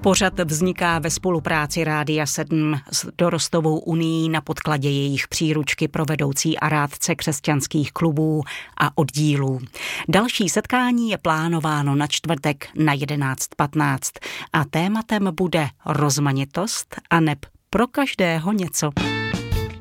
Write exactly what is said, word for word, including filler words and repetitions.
Pořad vzniká ve spolupráci Rádia sedm s Dorostovou unií na podkladě jejich příručky pro vedoucí a rádce křesťanských klubů a oddílů. Další setkání je plánováno na čtvrtek na jedenáct patnáct a tématem bude rozmanitost a neb pro každého něco.